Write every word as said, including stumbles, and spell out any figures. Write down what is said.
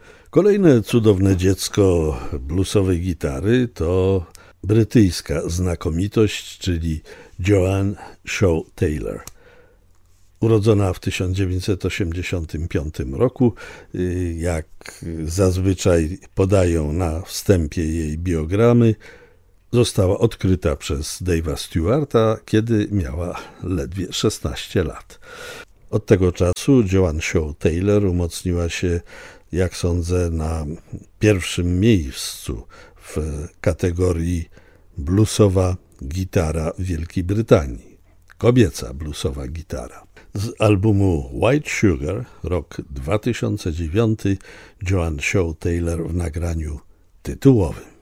Kolejne cudowne dziecko bluesowej gitary to brytyjska znakomitość, czyli Joan Shaw Taylor. Urodzona w tysiąc dziewięćset osiemdziesiątym piątym roku, jak zazwyczaj podają na wstępie jej biogramy, została odkryta przez Dave'a Stewarta, kiedy miała ledwie szesnaście lat. Od tego czasu Joan Shaw Taylor umocniła się, jak sądzę, na pierwszym miejscu w kategorii bluesowa gitara w Wielkiej Brytanii. Kobieca bluesowa gitara. Z albumu White Sugar, rok dwa tysiące dziewiąty, Joan Shaw Taylor w nagraniu tytułowym.